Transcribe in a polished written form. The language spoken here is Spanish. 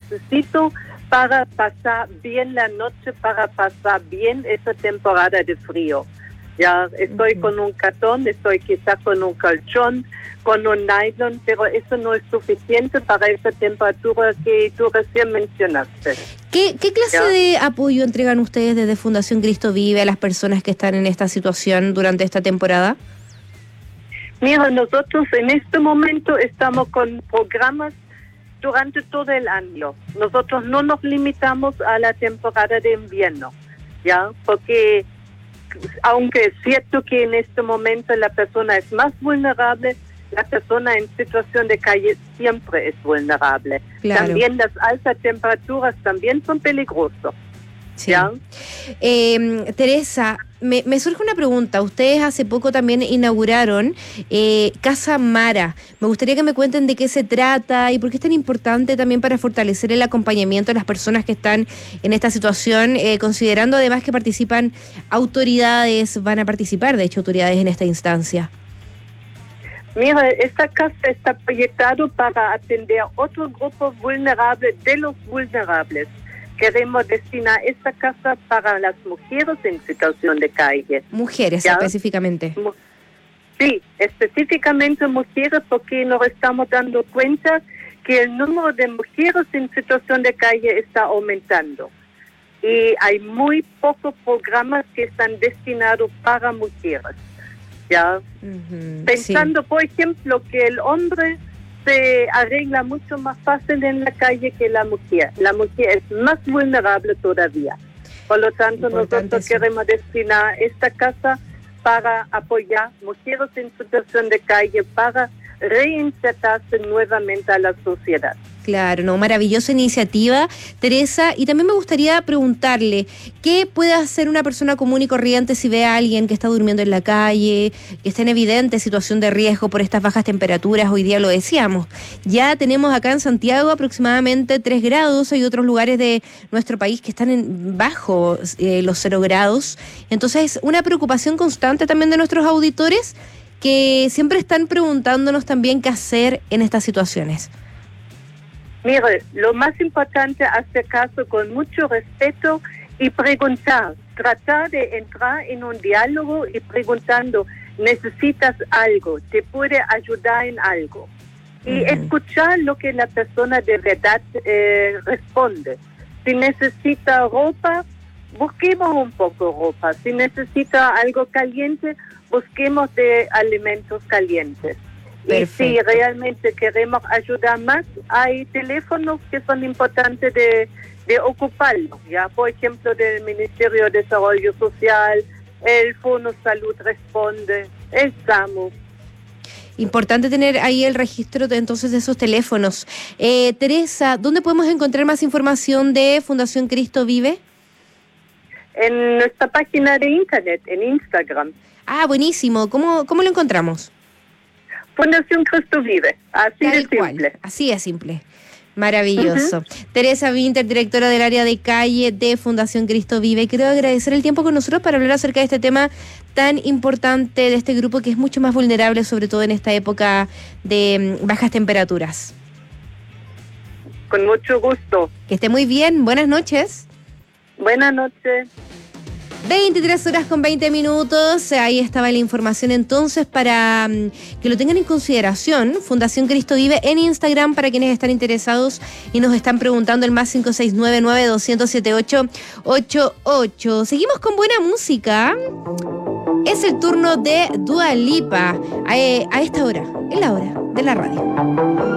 necesito para pasar bien la noche, para pasar bien esa temporada de frío. Ya estoy con un cartón, estoy quizá con un colchón, con un nylon, pero eso no es suficiente para esa temperatura que tú recién mencionaste. ¿Qué clase de apoyo entregan ustedes desde Fundación Cristo Vive a las personas que están en esta situación durante esta temporada? Mira, nosotros en este momento estamos con programas durante todo el año. Nosotros no nos limitamos a la temporada de invierno, ¿ya? Porque aunque es cierto que en este momento la persona es más vulnerable, la persona en situación de calle siempre es vulnerable. Claro. También las altas temperaturas también son peligrosas. Sí. ¿Ya? Teresa, me surge una pregunta. Ustedes hace poco también inauguraron Casa Mara. Me gustaría que me cuenten de qué se trata y por qué es tan importante también para fortalecer el acompañamiento de las personas que están en esta situación, considerando además que participan autoridades, van a participar de hecho autoridades en esta instancia. Mira, esta casa está proyectada para atender a otro grupo vulnerable de los vulnerables. Queremos destinar esta casa para las mujeres en situación de calle. Mujeres, ¿ya? Específicamente. Sí, específicamente mujeres, porque nos estamos dando cuenta que el número de mujeres en situación de calle está aumentando. Y hay muy pocos programas que están destinados para mujeres. ¿Ya? Pensando, por ejemplo, que el hombre se arregla mucho más fácil en la calle que la mujer. La mujer es más vulnerable todavía. Por lo tanto, nosotros queremos destinar esta casa para apoyar mujeres en situación de calle, para reinsertarse nuevamente a la sociedad. Claro, no, maravillosa iniciativa, Teresa. Y también me gustaría preguntarle, ¿qué puede hacer una persona común y corriente si ve a alguien que está durmiendo en la calle, que está en evidente situación de riesgo por estas bajas temperaturas? Hoy día lo decíamos. Ya tenemos acá en Santiago aproximadamente 3 grados, hay otros lugares de nuestro país que están bajo los 0 grados. Entonces, una preocupación constante también de nuestros auditores que siempre están preguntándonos también qué hacer en estas situaciones. Mire, lo más importante es hacer caso con mucho respeto y preguntar, tratar de entrar en un diálogo y preguntando, ¿necesitas algo? ¿Te puede ayudar en algo? Y escuchar lo que la persona de verdad responde. Si necesita ropa, busquemos un poco ropa. Si necesita algo caliente, busquemos de alimentos calientes. Perfecto. Y si realmente queremos ayudar más, hay teléfonos que son importantes de ocuparlos, ya, por ejemplo, del Ministerio de Desarrollo Social, el Fono Salud Responde, el SAMU. Importante tener ahí el registro entonces de esos teléfonos. Teresa, ¿dónde podemos encontrar más información de Fundación Cristo Vive? En nuestra página de internet, en Instagram. Ah, buenísimo. ¿Cómo lo encontramos? Fundación Cristo Vive, así de simple. Así es simple. Maravilloso. Teresa Winter, directora del área de calle de Fundación Cristo Vive. Quiero agradecer el tiempo con nosotros para hablar acerca de este tema tan importante de este grupo que es mucho más vulnerable, sobre todo en esta época de bajas temperaturas. Con mucho gusto. Que esté muy bien. Buenas noches. Buenas noches. 23:20. Ahí estaba la información entonces para que lo tengan en consideración. Fundación Cristo Vive en Instagram para quienes están interesados y nos están preguntando el más 569-900-7888. Seguimos con buena música. Es el turno de Dua Lipa a esta hora, en la hora de la radio.